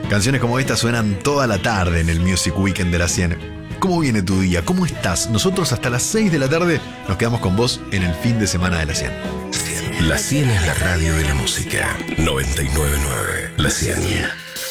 Canciones como esta suenan toda la tarde en el Music Weekend de la 100. ¿Cómo viene tu día? ¿Cómo estás? Nosotros hasta las 6 de la tarde nos quedamos con vos en el fin de semana de la 100. La 100 es la radio de la música. 99.9. La 100.